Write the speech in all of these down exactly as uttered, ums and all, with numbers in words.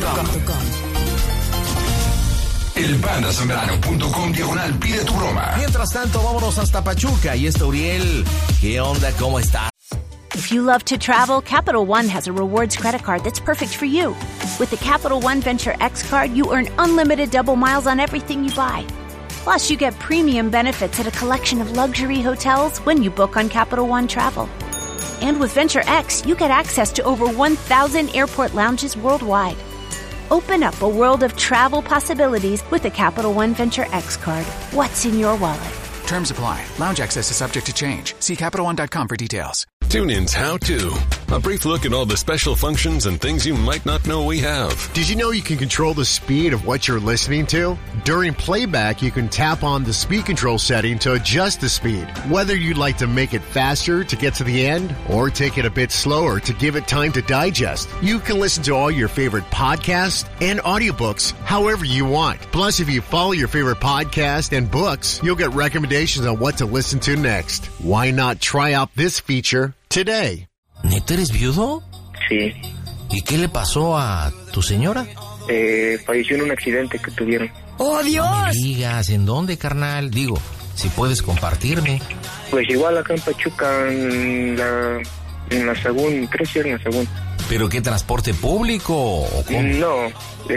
El pandasambrano punto com diagonal pide tu broma. Mientras tanto, vámonos hasta Pachuca. Y está Uriel. ¿Qué onda? ¿Cómo está? If you love to travel, Capital One has a rewards credit card that's perfect for you. With the Capital One Venture X card, you earn unlimited double miles on everything you buy. Plus, you get premium benefits at a collection of luxury hotels when you book on Capital One Travel. And with Venture X, you get access to over one thousand airport lounges worldwide. Open up a world of travel possibilities with the Capital One Venture X card. What's in your wallet? Terms apply. Lounge access is subject to change. See Capital One dot com for details. TuneIn's How To. A brief look at all the special functions and things you might not know we have. Did you know you can control the speed of what you're listening to? During playback, you can tap on the speed control setting to adjust the speed. Whether you'd like to make it faster to get to the end or take it a bit slower to give it time to digest, you can listen to all your favorite podcasts and audiobooks however you want. Plus, if you follow your favorite podcast and books, you'll get recommendations on what to listen to next. Why not try out this feature today? ¿Neto eres viudo? Sí. ¿Y qué le pasó a tu señora? Eh, falleció en un accidente que tuvieron. ¡Oh, Dios! No me digas, ¿en dónde, carnal? Digo, si puedes compartirme. Pues igual acá en Pachuca, en la, en la Sagún, creo que era en la Sagún. ¿Pero qué, transporte público o cómo? No,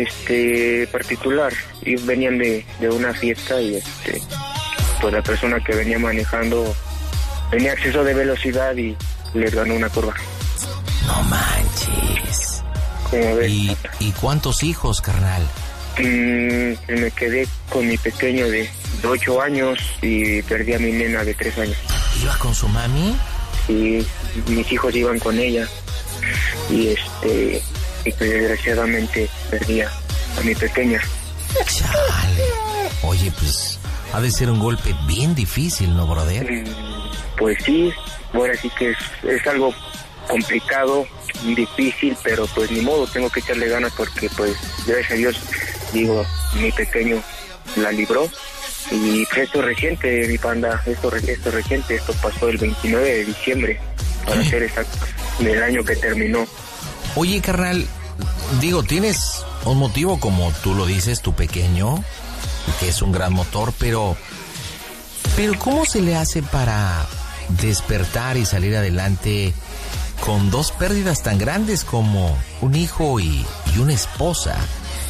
este, particular. Y venían de, de una fiesta y este, pues la persona que venía manejando tenía exceso de velocidad y les ganó una curva. No manches. ¿Cómo ves? ¿Y, ¿Y cuántos hijos, carnal? Mm, me quedé con mi pequeño de, de ocho años y perdí a mi nena de tres años. ¿Iba con su mami? Y mis hijos iban con ella. Y este, y pues desgraciadamente perdí a mi pequeña. Chale. Oye, pues ha de ser un golpe bien difícil, ¿no, brother? Mm, pues sí, bueno, sí que es, es algo complicado, difícil, pero pues ni modo, tengo que echarle ganas porque pues gracias a Dios, digo, mi pequeño la libró. Y pues esto es reciente, mi panda, esto, esto es reciente, esto pasó el veintinueve de diciembre, para ser exacto, del año que terminó. Oye, carnal, digo, tienes un motivo, como tú lo dices, tu pequeño, que es un gran motor, pero, pero ¿cómo se le hace para despertar y salir adelante con dos pérdidas tan grandes como un hijo y, y una esposa?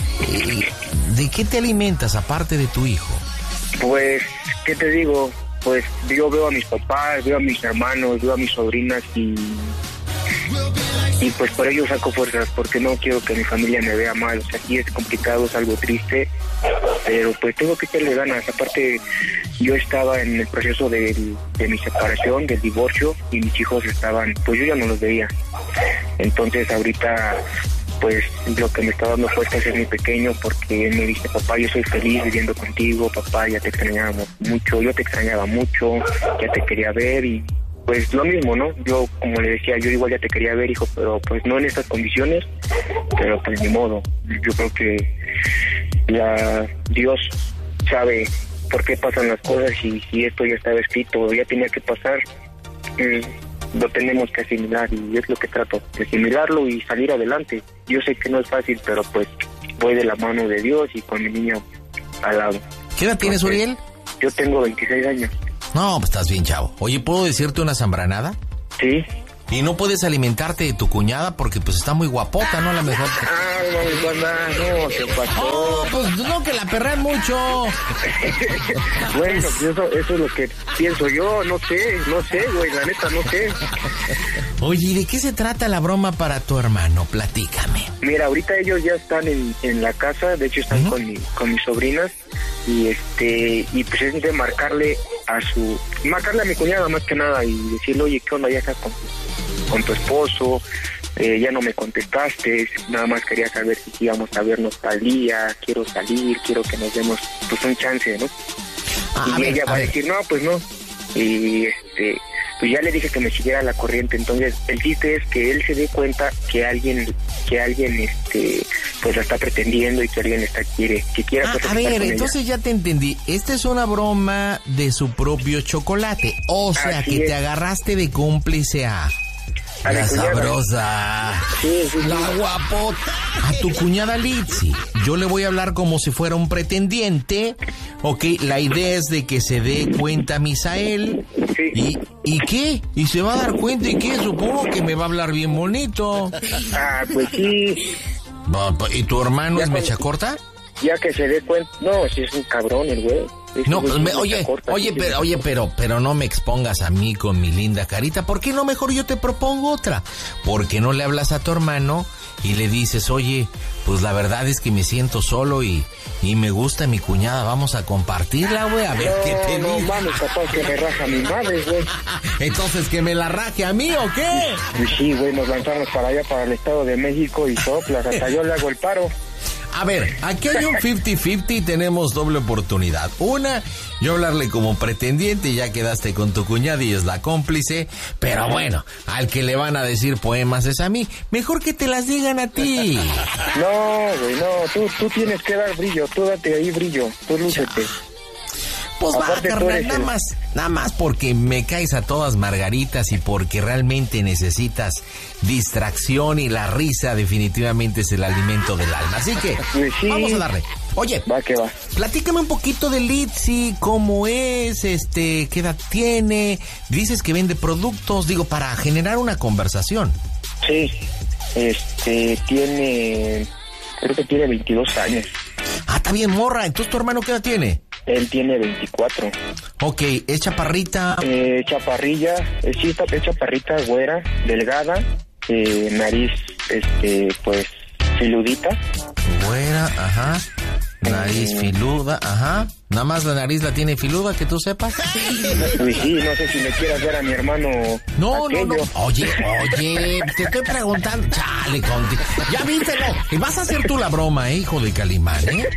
¿De qué te alimentas aparte de tu hijo? Pues, ¿qué te digo? Pues yo veo a mis papás, veo a mis hermanos, veo a mis sobrinas y... Y pues por ello saco fuerzas, porque no quiero que mi familia me vea mal. O sea, sí es complicado, es algo triste, pero pues tengo que echarle ganas. Aparte, yo estaba en el proceso de, de mi separación, del divorcio, y mis hijos estaban, pues yo ya no los veía. Entonces ahorita, pues lo que me está dando fuerza es mi pequeño, porque él me dice: papá, yo soy feliz viviendo contigo, papá, ya te extrañábamos mucho, yo te extrañaba mucho, ya te quería ver. Y pues lo mismo, ¿no? Yo, como le decía, yo igual ya te quería ver, hijo, pero pues no en estas condiciones, pero pues ni modo. Yo creo que ya Dios sabe por qué pasan las cosas, y si esto ya estaba escrito, ya tenía que pasar, eh, lo tenemos que asimilar, y es lo que trato, de asimilarlo y salir adelante. Yo sé que no es fácil, pero pues voy de la mano de Dios y con mi niño al lado. ¿Qué edad tienes, Uriel? Yo tengo veintiséis años. No, pues estás bien, chavo. Oye, ¿puedo decirte una zambranada? Sí. Y no puedes alimentarte de tu cuñada porque pues está muy guapota, ¿no? A lo mejor. Ah, no, no, ¿qué pasó? Oh, pues no, que la perrean mucho. Bueno, pues eso, eso es lo que pienso yo, no sé, no sé, güey, la neta, no sé. Oye, ¿y de qué se trata la broma para tu hermano? Platícame. Mira, ahorita ellos ya están en, en la casa, de hecho están uh-huh. con, mi, con mis sobrinas, y este, y pues es de marcarle a su, marcarle a mi cuñada más que nada, y decirle: oye, ¿qué onda, ya estás con, con tu esposo? Eh, ya no me contestaste, nada más quería saber si íbamos a vernos tal día, quiero salir, quiero que nos demos pues un chance, ¿no? Ah, y ella va a decir: no, pues no. Y este, pues ya le dije que me siguiera la corriente. Entonces el chiste es que él se dé cuenta que alguien, que alguien este, pues la está pretendiendo, y que alguien está quiere, que quiera. Ah, a ver, entonces ella. Ya te entendí. Esta es una broma de su propio chocolate, o sea, Así que es. Te agarraste de cómplice a A la mi cuñada. sabrosa. Sí, sí, sí. La guapota. A tu cuñada Litzy. Yo le voy a hablar como si fuera un pretendiente. Ok, la idea es de que se dé cuenta Misael. Sí. ¿Y, ¿Y qué? ¿Y se va a dar cuenta y qué? Supongo que me va a hablar bien bonito. Ah, pues sí. ¿Y tu hermano Ya es cuando- mecha corta? Ya que se dé cuenta. No, si es un cabrón el güey. Es No, un güey pues me- con oye, mecha corta, oye, sí. pero, oye, pero, pero no me expongas a mí con mi linda carita. ¿Por qué no mejor yo te propongo otra? ¿Por qué no le hablas a tu hermano y le dices, oye, pues la verdad es que me siento solo y, y me gusta mi cuñada, vamos a compartirla, güey, a ver qué te No, no dice? mames, capaz que me raja mi madre, güey. Entonces, ¿que me la raje a mí o qué? Y sí, güey, nos lanzamos para allá, para el Estado de México y soplas, hasta yo le hago el paro. A ver, aquí hay un cincuenta cincuenta y tenemos doble oportunidad. Una, yo hablarle como pretendiente, ya quedaste con tu cuñada y es la cómplice. Pero bueno, al que le van a decir poemas es a mí. Mejor que te las digan a ti. No, güey, no, tú, tú tienes que dar brillo, tú date ahí brillo, tú lúcete. Pues va, Aparte, tú carnal, eres nada el- más, nada más porque me caes a todas margaritas y porque realmente necesitas distracción y la risa definitivamente es el alimento del alma. Así que, Pues sí. vamos a darle. Oye, Va que va. platícame un poquito de Litzy, cómo es, este, qué edad tiene, dices que vende productos, digo, para generar una conversación. Sí, este, tiene, creo que tiene veintidós años. Ah, está bien, morra, entonces tu hermano qué edad tiene. Él tiene veinticuatro. Ok, es chaparrita. Eh, chaparrilla, eh, sí, está es chaparrita, güera, delgada, eh, nariz, este, pues, filudita. Güera, ajá. Nariz filuda, ajá. Nada más la nariz la tiene filuda, que tú sepas. Pues sí, no sé si me quieras ver a mi hermano. No, aquello. no, no. Oye, oye, te estoy preguntando. Chale, conti. Ya vítelo. Y vas a hacer tú la broma, eh, hijo de Calimán, ¿eh?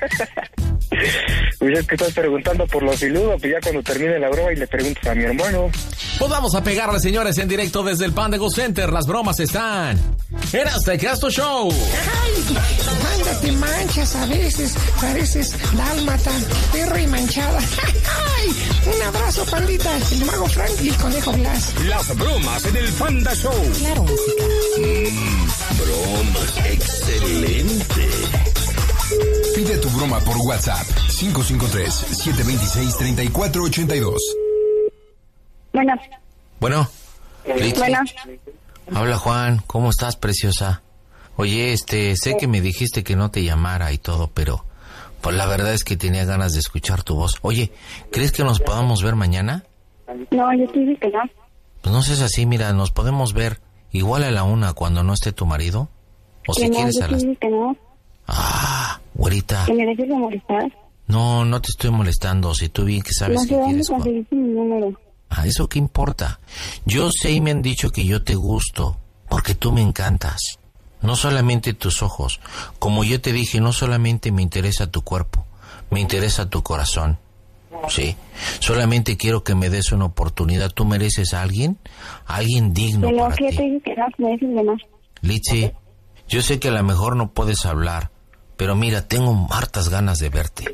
Pues es que estás preguntando por los filudos, pues ya cuando termine la broma y le preguntas a mi hermano. Pues vamos a pegarle, señores, en directo desde el Panda Go Center. Las bromas están en Hasta Casto Show. Ay, Panda, te manchas a veces, pareces dálmata, perro y manchada. Ay, un abrazo, pandita, el mago Frank y el conejo Blas. Las bromas en el Panda Show. Claro, música. Bromas, excelente. Pide tu broma por WhatsApp cinco cinco tres, siete dos seis, tres cuatro ocho dos. Bueno, Bueno, Litzy. bueno, Habla Juan, ¿cómo estás, preciosa? Oye, este, sé que me dijiste que no te llamara y todo, pero pues la verdad es que tenía ganas de escuchar tu voz. Oye, ¿crees que nos podamos ver mañana? no, yo te dije que no. Pues no seas así, mira, nos podemos ver igual a la una cuando no esté tu marido. O Que si no, quieres yo a te las... dije que no, Ah, güerita. que me dejes de molestar. No, no te estoy molestando, si tú bien que sabes No sé que dónde quieres... con- conseguiste mi número. Ah, ¿eso qué importa? Yo sé y me han dicho que yo te gusto, porque tú me encantas. No solamente tus ojos. Como yo te dije, no solamente me interesa tu cuerpo, me interesa tu corazón. Sí, solamente quiero que me des una oportunidad. ¿Tú mereces a alguien? A alguien digno Que no, para que yo te ti. dije que no, que me dejes de más. Litzy, yo sé que a lo mejor no puedes hablar, pero mira, tengo hartas ganas de verte.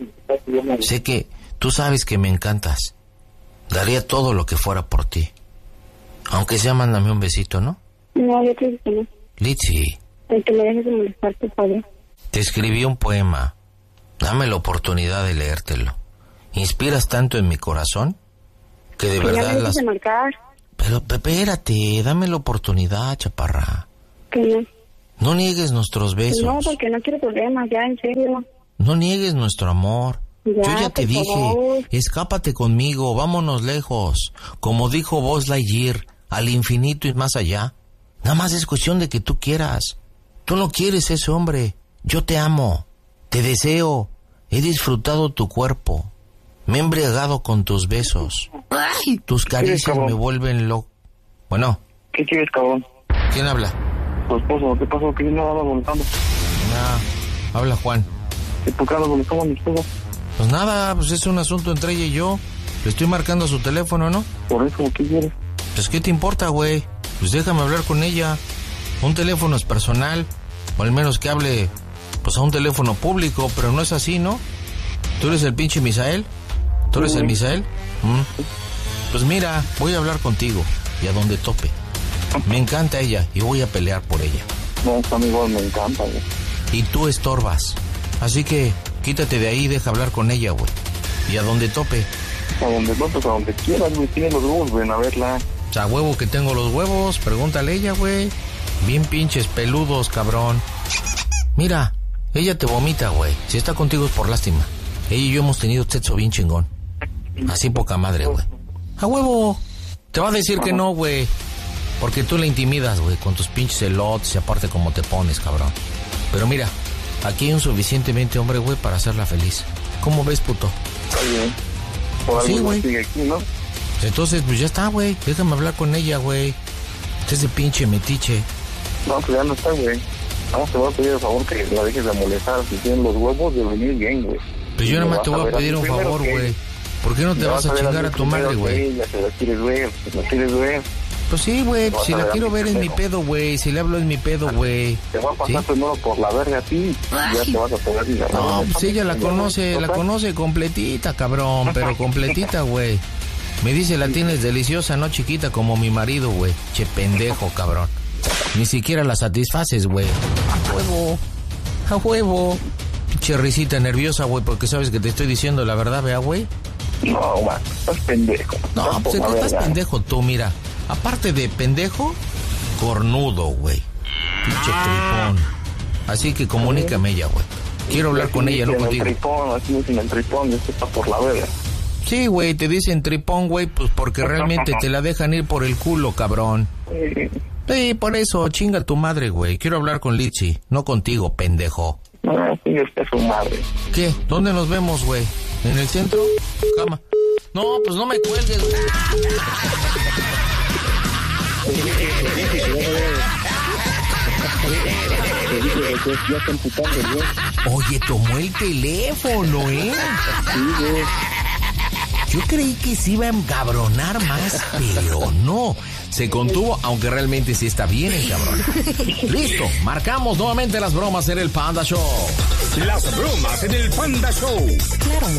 Sé que tú sabes que me encantas. Daría todo lo que fuera por ti. Aunque sea, mándame un besito, ¿no? No, yo te dije que no. Litzy, El que me dejes de molestar, por favor. te escribí un poema. Dame la oportunidad de leértelo. Inspiras tanto en mi corazón que de Que ya me verdad dejes las... de marcar. Pero espérate, dame la oportunidad, chaparra. Que no. No niegues nuestros besos. No, porque no quiero problemas, ya, en serio. No niegues nuestro amor. Ya, Yo ya te por dije, favor. escápate conmigo, vámonos lejos. Como dijo Buzz Lightyear, al infinito y más allá. Nada más es cuestión de que tú quieras. Tú no quieres ese hombre. Yo te amo, te deseo. He disfrutado tu cuerpo. Me he embriagado con tus besos. Ay, Tus caricias cabrón? me vuelven loco. Bueno, ¿Qué quieres, cabrón? ¿quién habla? Tu esposo, ¿qué pasó? ¿Que yo no andaba molestando? No, habla Juan. ¿Y por qué andas molestando a mi esposo? Pues nada, pues es un asunto entre ella y yo. Le estoy marcando su teléfono, ¿no? Por eso, ¿qué quieres? Pues ¿qué te importa, güey? Pues déjame hablar con ella. Un teléfono es personal, o al menos que hable, pues a un teléfono público, pero no es así, ¿no? ¿Tú eres el pinche Misael? ¿Tú eres el Misael? Mm. Pues mira, voy a hablar contigo, y a donde tope. Me encanta ella y voy a pelear por ella. No, a mí igual me encanta, güey. Y tú estorbas. Así que quítate de ahí y deja hablar con ella, güey. Y a donde tope. A donde topes, a donde quieras, güey. Tiene los huevos, ven a verla. O sea, huevo que tengo los huevos, pregúntale a ella, güey. Bien pinches peludos, cabrón. Mira, ella te vomita, güey. Si está contigo es por lástima. Ella y yo hemos tenido sexo bien chingón. Así poca madre, güey. A huevo. Te va a decir que no, güey. Porque tú la intimidas, güey, con tus pinches elotes y aparte como te pones, cabrón. Pero mira, aquí hay un suficientemente hombre, güey, para hacerla feliz. ¿Cómo ves, puto? Está bien. Por Sí, algo güey. sigue aquí, ¿no? Entonces, pues ya está, güey. Déjame hablar con ella, güey. Este es de pinche metiche. No, pues ya no está, güey. Vamos, te voy a pedir el favor que la dejes de molestar. Si tienen los huevos de venir bien, güey. Pues yo Y nada me más vas te voy a ver pedir ti un primero favor, que- güey. ¿Por qué no te me vas a ver chingar ti a tu madre, primero que güey? ella, si la quieres ver, si la quieres ver. Pues sí, güey. Vas Si a la ver a quiero mí ver es mi primero. pedo, güey. Si le hablo es mi pedo, güey. Te va a pasar ¿Sí? primero por la verga a ti. Y ya te vas a pegar y la No, pues ella la conoce, la conoce completita, cabrón. Pero completita, güey. Me dice, la tienes deliciosa, no chiquita como mi marido, güey. Che pendejo, cabrón. Ni siquiera la satisfaces, güey. A huevo. A huevo. Che risita nerviosa, güey, porque sabes que te estoy diciendo la verdad, vea, güey. No, man, estás pendejo. No, Estás pues por la estás verga. pendejo tú, mira. Aparte de pendejo, cornudo, güey. Pinche tripón. Así que comunícame ella, güey. Quiero hablar con ella, no Sin el contigo. tripón, así sin el tripón, esto está por la verga. Sí, güey, te dicen tripón, güey, pues porque realmente te la dejan ir por el culo, cabrón. Sí, por eso, chinga tu madre, güey. Quiero hablar con Litsi, no contigo, pendejo. No, sí, es que es su madre. ¿Qué? ¿Dónde nos vemos, güey? ¿En el centro? Cama. No, pues no me cuelgues, güey. Oye, tomó el teléfono, ¿eh? Yo creí que se iba a encabronar más, pero no. Se contuvo, aunque realmente sí está bien el cabrón. Listo, marcamos nuevamente las bromas en el Panda Show. Las bromas en el Panda Show. Claro,